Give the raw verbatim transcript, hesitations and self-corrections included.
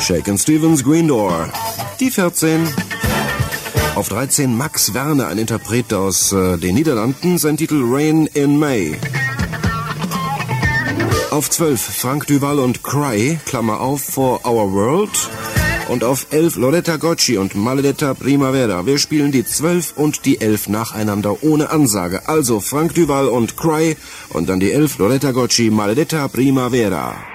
Shakin' Stevens, Green Door. Die vierzehn. Auf dreizehn Max Werner, ein Interpret aus äh, den Niederlanden, sein Titel Rain in May. Auf zwölf Frank Duval und Cry, Klammer auf, For Our World. Und auf elf Loretta Gocci und Maledetta Primavera. Wir spielen die zwölf und die elf nacheinander ohne Ansage. Also Frank Duval und Cry und dann die elf Loretta Gocci, Maledetta Primavera.